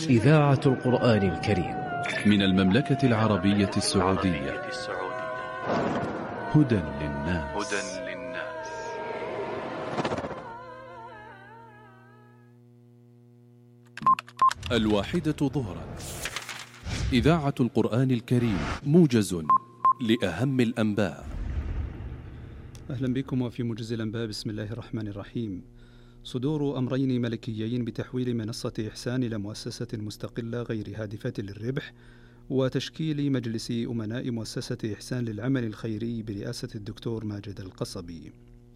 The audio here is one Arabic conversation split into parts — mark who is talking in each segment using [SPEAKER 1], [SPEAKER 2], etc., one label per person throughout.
[SPEAKER 1] إذاعة القرآن الكريم
[SPEAKER 2] من المملكة العربية السعودية. هدى للناس. الواحدة ظهرا، إذاعة القرآن الكريم، موجز لأهم الأنباء.
[SPEAKER 3] أهلا بكم وفي موجز الأنباء. بسم الله الرحمن الرحيم. صدور أمرين ملكيين بتحويل منصة إحسان إلى مؤسسة مستقلة غير هادفة للربح، وتشكيل مجلس أمناء مؤسسة إحسان للعمل الخيري برئاسة الدكتور ماجد القصبي.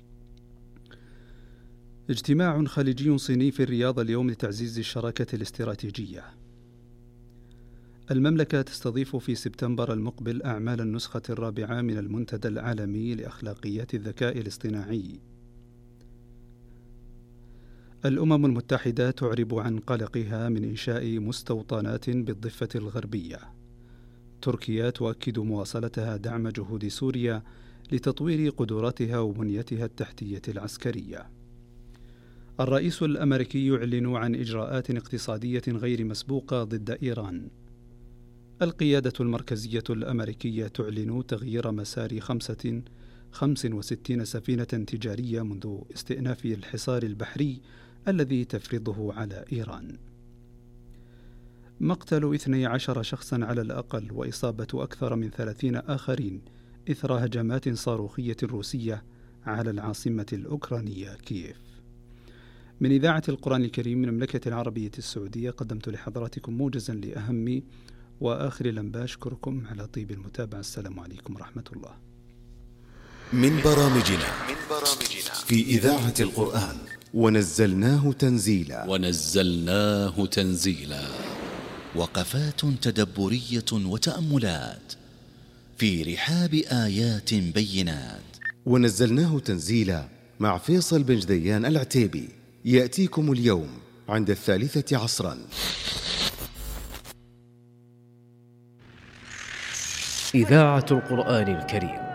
[SPEAKER 3] اجتماع خليجي صيني في الرياض اليوم لتعزيز الشراكة الاستراتيجية. المملكة تستضيف في سبتمبر المقبل أعمال النسخة الرابعة من المنتدى العالمي لأخلاقيات الذكاء الاصطناعي. الأمم المتحدة تعرب عن قلقها من إنشاء مستوطنات بالضفة الغربية. تركيا تؤكد مواصلتها دعم جهود سوريا لتطوير قدراتها وبنيتها التحتية العسكرية. الرئيس الأمريكي يعلن عن إجراءات اقتصادية غير مسبوقة ضد إيران. القيادة المركزية الأمريكية تعلن تغيير مسار 65 سفينة تجارية منذ استئناف الحصار البحري الذي تفرضه على إيران. مقتل 12 شخصا على الأقل وإصابة أكثر من 30 آخرين إثر هجمات صاروخية روسية على العاصمة الأوكرانية كييف. من إذاعة القرآن الكريم من المملكة العربية السعودية قدمت لحضراتكم موجزا لأهم وآخر الأنباء. أشكركم على طيب المتابعة. السلام عليكم ورحمة الله.
[SPEAKER 4] من برامجنا في إذاعة القرآن ونزلناه تنزيلا. وقفات تدبرية وتأملات في رحاب آيات بينات. ونزلناه تنزيلا مع فيصل بن جديان العتيبي، يأتيكم اليوم عند 3 عصرا.
[SPEAKER 1] إذاعة القرآن الكريم